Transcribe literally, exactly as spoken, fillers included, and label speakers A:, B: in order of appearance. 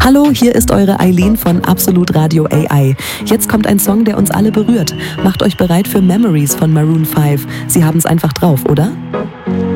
A: Hallo, hier ist eure Eileen von Absolut Radio A I. Jetzt kommt ein Song, der uns alle berührt. Macht euch bereit für Memories von Maroon fünf. Sie haben es einfach drauf, oder?